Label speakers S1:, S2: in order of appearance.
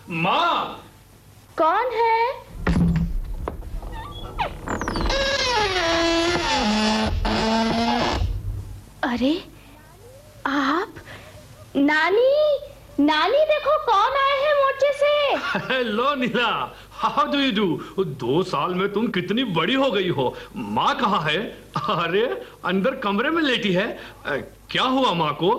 S1: माँ।
S2: कौन है? अरे आप? नानी, नानी देखो कौन आए हैं मोर्चे से।
S1: Hello Neela, how do you do? 2 साल में तुम कितनी बड़ी हो गई हो। माँ कहाँ है? अरे अंदर कमरे में लेटी है। क्या हुआ माँ को?